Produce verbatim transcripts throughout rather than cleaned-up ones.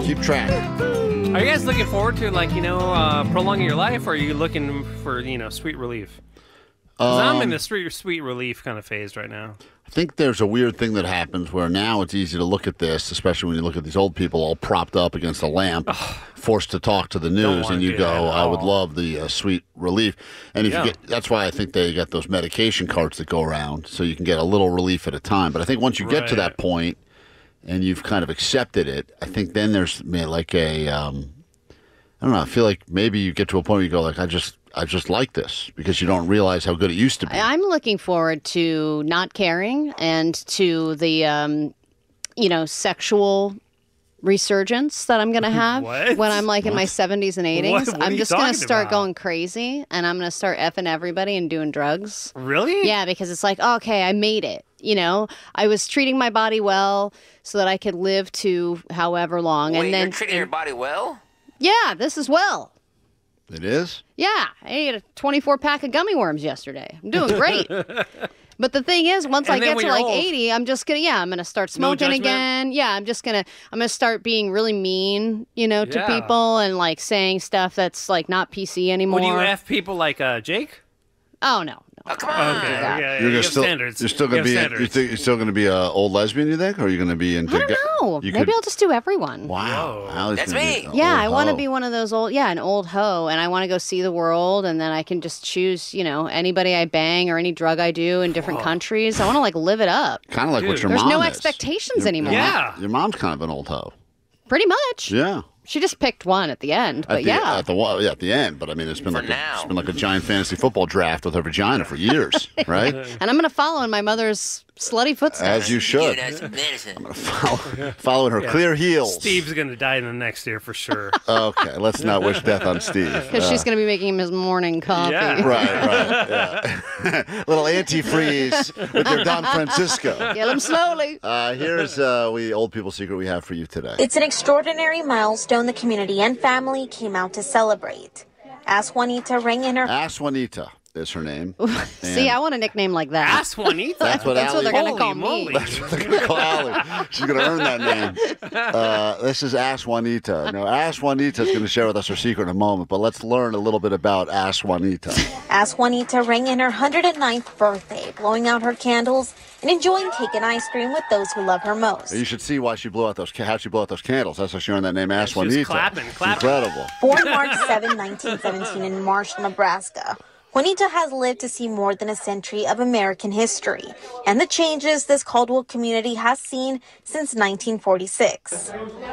keep track. Are you guys looking forward to, like, you know, uh, prolonging your life, or are you looking for, you know, sweet relief? Because um, I'm in the sweet, sweet relief kind of phase right now. I think there's a weird thing that happens where now it's easy to look at this, especially when you look at these old people all propped up against a lamp, forced to talk to the news, and you go, I would love the uh, sweet relief. And if yeah. you get, that's why I think they got those medication carts that go around, so you can get a little relief at a time. But I think once you get right. to that point and you've kind of accepted it, I think then there's like a, um, I don't know, I feel like maybe you get to a point where you go, like, I just... I just like this because you don't realize how good it used to be. I'm looking forward to not caring and to the, um, you know, sexual resurgence that I'm going to have what? when I'm like what? in my seventies and eighties. What? What I'm just going to start about? going crazy and I'm going to start effing everybody and doing drugs. Really? Yeah, because it's like, oh, okay, I made it. You know, I was treating my body well so that I could live to however long. Wait, and then you're treating your body well? Yeah, this is well. It is? Yeah, I ate a twenty-four pack of gummy worms yesterday. I'm doing great. But the thing is, once and I get to like old, eighty, I'm just gonna yeah, I'm gonna start smoking no again. Yeah, I'm just gonna I'm gonna start being really mean, you know, to yeah. people and like saying stuff that's like not P C anymore. Would you F people like uh, Jake? Oh no. Oh, come on. Okay, yeah, yeah, you're you still, standards. You're still going to to be. You think you're still going to be an old lesbian? You think, or are you going to be into? I don't know. You Maybe could, I'll just do everyone. Wow, Whoa. That's me. Yeah, I want to be one of those old. Yeah, an old hoe, and I want to go see the world, and then I can just choose, you know, anybody I bang or any drug I do in different Whoa. countries. I want to like live it up. Kind of like Dude, what your There's mom no is. expectations your, anymore. Yeah, your mom's kind of an old hoe. Pretty much. Yeah. She just picked one at the end, but at the, yeah. At the yeah, at the end, but I mean, it's been For like now. a, it's been like a giant fantasy football draft with her vagina for years, right? And I'm going to follow in my mother's slutty footsteps. As you should. You know, some medicine. I'm gonna follow, follow in her Yeah. clear heels. Steve's going to die in the next year for sure. Okay, let's not wish death on Steve. Because uh, she's going to be making him his morning coffee. Yeah. Right, right. Yeah. Little antifreeze with your Don Francisco. Kill him slowly. Uh, here's uh, we old people secret we have for you today. It's an extraordinary milestone the community and family came out to celebrate. As Juanita rang in her... Ask Juanita is her name. See, I want a nickname like that. Ask Juanita. That's what That's Allie, what they're going to call Holy me. moly. That's what they're going to call Allie. She's going to earn that name. Uh, this is Ask Juanita. Now, Ask Juanita is going to share with us her secret in a moment, but let's learn a little bit about Ask Juanita. As Juanita rang in her one hundred ninth birthday, blowing out her candles and enjoying cake and ice cream with those who love her most. You should see why she blew out those how she blew out those candles. That's why she earned that name, Ask She was Juanita. clapping, clapping. Incredible. Born March seventh, nineteen seventeen in Marshall, Nebraska, Juanita has lived to see more than a century of American history and the changes this Caldwell community has seen since nineteen forty-six.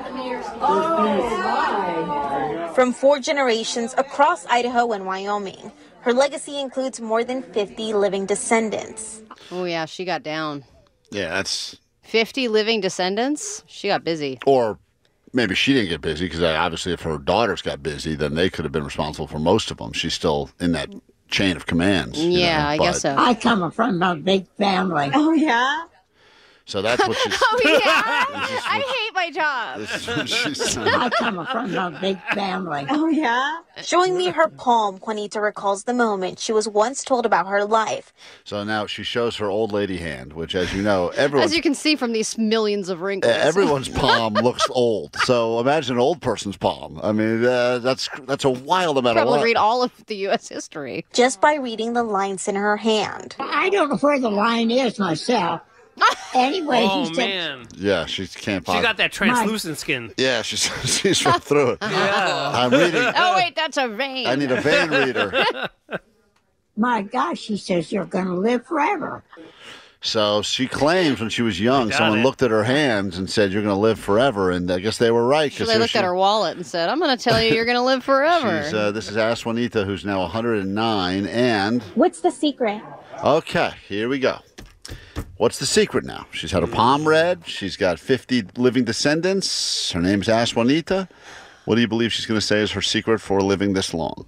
From four generations across Idaho and Wyoming, her legacy includes more than fifty living descendants. Oh, yeah, she got down. Yeah, that's... fifty living descendants? She got busy. Or maybe she didn't get busy, because obviously if her daughters got busy, then they could have been responsible for most of them. She's still in that chain of commands. you Yeah, know, I but- guess so. I come from a big family. Oh, yeah? So that's what she's... Oh, yeah. I hate my job. This is what she's I come from a big family. Oh, yeah? Showing me her palm, Juanita recalls the moment she was once told about her life. So now she shows her old lady hand, which, as you know, everyone... As you can see from these millions of wrinkles. Everyone's palm looks old. So imagine an old person's palm. I mean, uh, that's that's a wild amount of Probably love. read all of the U S history. Just by reading the lines in her hand. I don't know where the line is myself. Anyway, Oh, he said, man. Yeah, she can't She possibly... got that translucent skin. Yeah, she's she's right through it. Yeah. I'm reading... Oh, wait, that's a vein. I need a vein reader. my gosh, he says, you're going to live forever. So she claims when she was young, Got someone it. looked at her hands and said, "You're going to live forever." And I guess they were right. So they looked at her wallet and said, I'm going to tell you you're going to live forever. She's, uh, this is Ask Juanita, who's now one hundred nine. And, What's the secret? okay, here we go. What's the secret now? She's had her palm read. She's got fifty living descendants. Her name's Ask Juanita. What do you believe she's going to say is her secret for living this long?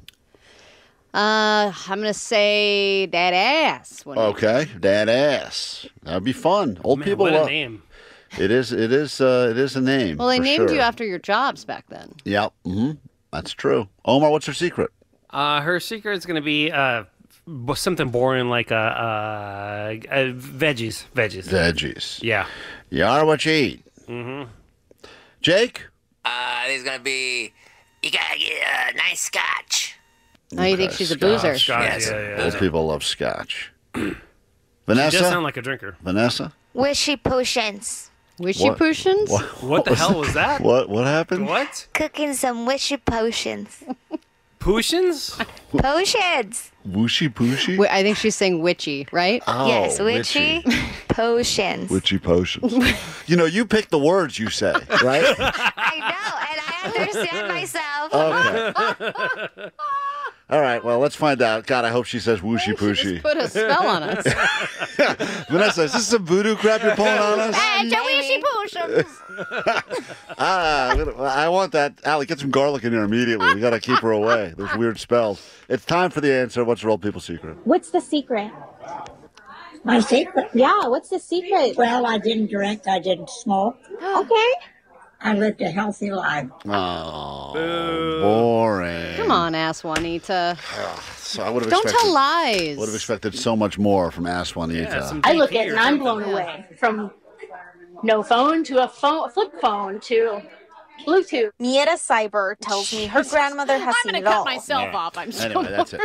Uh, I'm going to say that ass. What do you- Okay, that ass. That'd be fun. Old Man, people what a love name. it. Is it is uh, it is a name? Well, they for named sure. you after your jobs back then. Yep. Mm-hmm. That's true. Omar, what's her secret? Uh, her secret is going to be uh, b- something boring like uh, uh, uh, veggies. Veggies. Veggies. Yeah. You are what you eat. Mm-hmm. Jake? Uh, there's gonna be. You gotta get a nice scotch. Oh, you think she's a boozer? Scotch, Yes. yeah, yeah. Old people love scotch. She Vanessa? does sound like a drinker. Vanessa? Wishy potions. Wishy What? potions? What, What the was hell that? was that? What What happened? What? Cooking some wishy potions. Potions? Potions. Wooshy pooshy? Wi- I think she's saying witchy, right? Oh, yes, witchy potions. Witchy potions. You know, you pick the words you say, right? I know, and I understand myself. Okay. All right, well, let's find out. God, I hope she says wooshy She pooshy. just put a spell on us. Vanessa, is this some voodoo crap you're pulling on us? Hey, it's a wishy potions. Ah, I'm gonna- I want that. Allie, get some garlic in here immediately. We got to keep her away. There's weird spells. It's time for the answer. What's your old people's secret? What's the secret? My secret? Yeah, what's the secret? Well, I didn't drink. I didn't smoke. Okay. I lived a healthy life. Oh, boring. Come on, ass Juanita. So I would have Don't expected, tell lies. would have expected so much more from Ass Juanita. Yeah, some I D look P at it or and I'm something. blown away. From no phone to a phone, flip phone to Bluetooth. Mieta Cyber tells me her grandmother has seen it all. myself off. I'm so Anyway, that's it.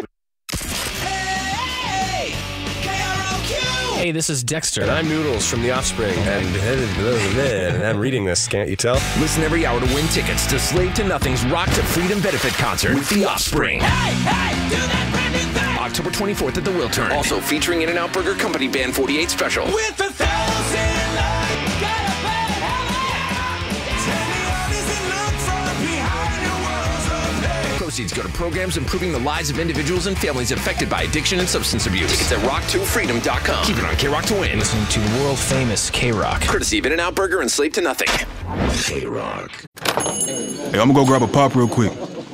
Hey, this is Dexter. And I'm Noodles from The Offspring. And, and I'm reading this, can't you tell? Listen every hour to win tickets to Slave to Nothing's Rock to Freedom benefit concert with The Offspring. Hey, hey, do that brand new thing! October twenty-fourth at the Wiltern. Also featuring In-N-Out Burger Company Band forty-eight Special. With a thousand lights, got a bad habit. Tell me what is it look for behind your walls of hate. Proceeds go to programs improving the lives of individuals and families affected by addiction and substance abuse. Tickets at rock to freedom dot com. Keep it on K-Rock to win. Listening to world famous K-Rock. Courtesy of In-N-Out Burger and Slave to Nothing. K-Rock. Hey, I'm gonna go grab a pop real quick.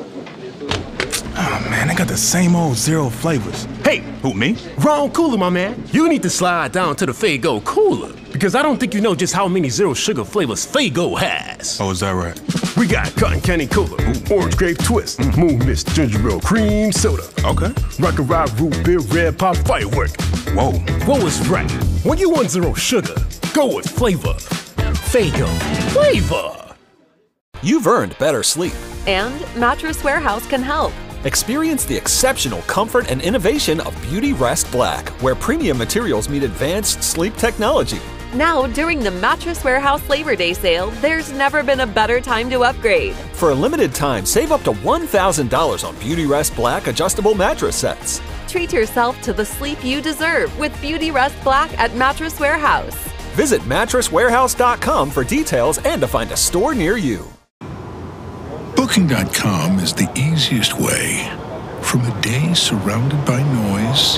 Oh man, they got the same old zero flavors. Hey, Who, me? wrong cooler, my man. You need to slide down to the Faygo cooler because I don't think you know just how many zero sugar flavors Faygo has. Oh, is that right? We got cotton candy cola, orange grape twist, moon mist, ginger ale, cream soda, Okay. rock and ride root beer, red pop firework. Whoa. What was right? When you want zero sugar, go with flavor. Faygo, flavor. You've earned better sleep. And Mattress Warehouse can help. Experience the exceptional comfort and innovation of Beauty Rest Black, where premium materials meet advanced sleep technology. Now, during the Mattress Warehouse Labor Day sale, there's never been a better time to upgrade. For a limited time, save up to one thousand dollars on Beauty Rest Black adjustable mattress sets. Treat yourself to the sleep you deserve with Beauty Rest Black at Mattress Warehouse. Visit mattress warehouse dot com for details and to find a store near you. Booking dot com is the easiest way from a day surrounded by noise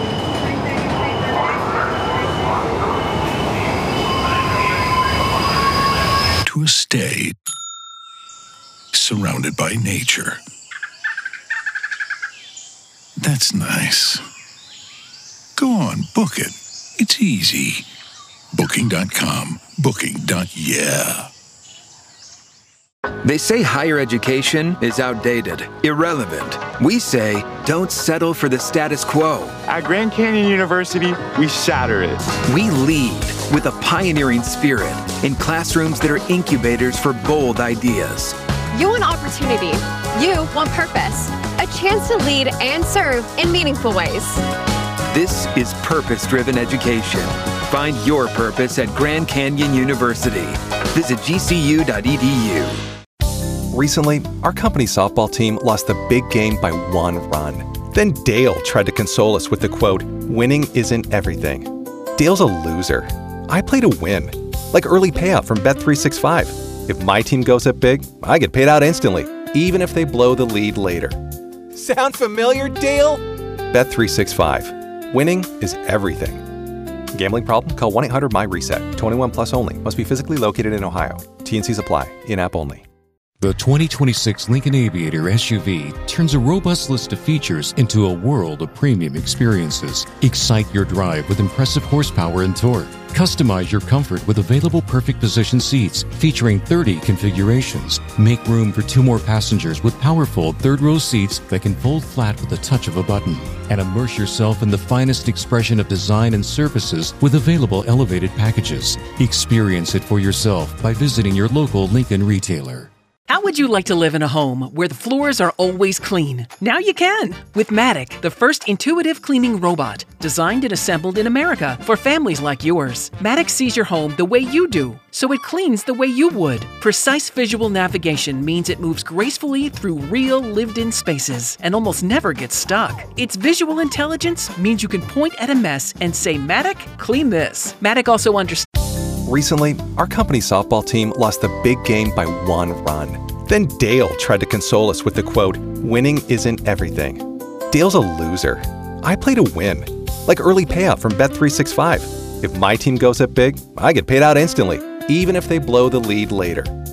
to a stay surrounded by nature. That's nice. Go on, book it. It's easy. Booking dot com. Booking. Yeah. They say higher education is outdated, irrelevant. We say don't settle for the status quo. At Grand Canyon University, we shatter it. We lead with a pioneering spirit in classrooms that are incubators for bold ideas. You want opportunity. You want purpose. A chance to lead and serve in meaningful ways. This is purpose-driven education. Find your purpose at Grand Canyon University. Visit G C U dot E D U. Recently, our company softball team lost the big game by one run. Then Dale tried to console us with the quote, "Winning isn't everything." Dale's a loser. I play to win. Like early payout from Bet three sixty-five. If my team goes up big, I get paid out instantly, even if they blow the lead later. Sound familiar, Dale? Bet three sixty-five. Winning is everything. Gambling problem? Call one eight hundred M Y reset. twenty-one plus only. Must be physically located in Ohio. T and Cs apply. In-app only. The twenty twenty-six Lincoln Aviator S U V turns a robust list of features into a world of premium experiences. Excite your drive with impressive horsepower and torque. Customize your comfort with available perfect position seats featuring thirty configurations. Make room for two more passengers with powerful third-row seats that can fold flat with the touch of a button. And immerse yourself in the finest expression of design and services with available elevated packages. Experience it for yourself by visiting your local Lincoln retailer. How would you like to live in a home where the floors are always clean? Now you can with Matic, the first intuitive cleaning robot, designed and assembled in America for families like yours. Matic sees your home the way you do, so it cleans the way you would. Precise visual navigation means it moves gracefully through real lived-in spaces and almost never gets stuck. Its visual intelligence means you can point at a mess and say, Matic, clean this. Matic also understands. Recently, our company softball team lost the big game by one run. Then Dale tried to console us with the quote, winning isn't everything. Dale's a loser. I play to win. Like early payout from Bet three sixty-five. If my team goes up big, I get paid out instantly, even if they blow the lead later.